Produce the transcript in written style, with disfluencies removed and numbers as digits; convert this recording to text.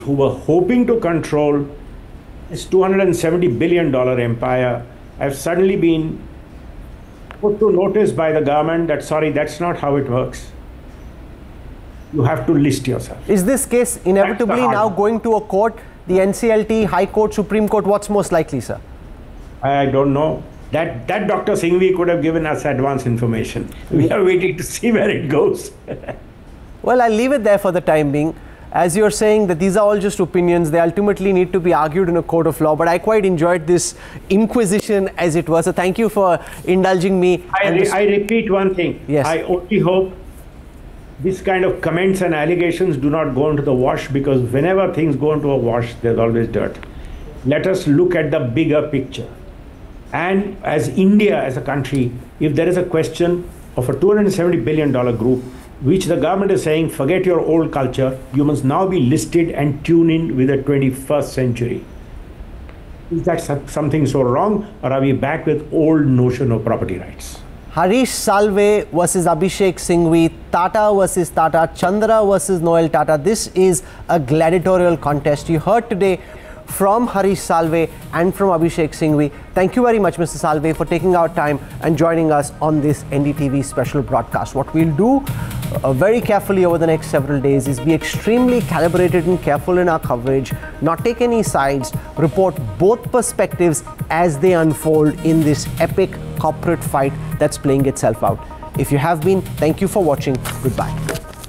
who were hoping to control this $270 billion empire have suddenly been put to notice by the government that, sorry, that's not how it works. You have to list yourself. Is this case inevitably now going to a court, the NCLT, High Court, Supreme Court? What's most likely, sir? I don't know. That Dr. Singhvi could have given us advance information. We are waiting to see where it goes. Well, I'll leave it there for the time being. As you're saying that these are all just opinions, they ultimately need to be argued in a court of law. But I quite enjoyed this inquisition, as it was. So thank you for indulging me. I repeat one thing. Yes. I only hope this kind of comments and allegations do not go into the wash, because whenever things go into a wash, there's always dirt. Let us look at the bigger picture. And as India, as a country, if there is a question of a $270 billion group, which the government is saying, forget your old culture, you must now be listed and tune in with the 21st century. Is that something so wrong, or are we back with old notion of property rights? Harish Salve versus Abhishek Singhvi, Tata versus Tata, Chandra versus Noel Tata. This is a gladiatorial contest. You heard today from Harish Salve and from Abhishek Singhvi. Thank you very much, Mr. Salve, for taking our time and joining us on this NDTV special broadcast. What we'll do very carefully over the next several days is be extremely calibrated and careful in our coverage, not take any sides, report both perspectives as they unfold in this epic corporate fight that's playing itself out. If you have been, thank you for watching. Goodbye.